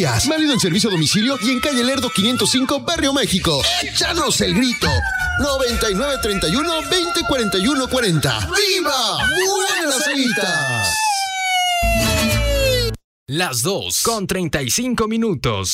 Válido en servicio a domicilio y en calle Lerdo 505, Barrio México. ¡Échanos el grito! 9931-2041-40. ¡Viva! ¡Buenas alitas! Las 2:35.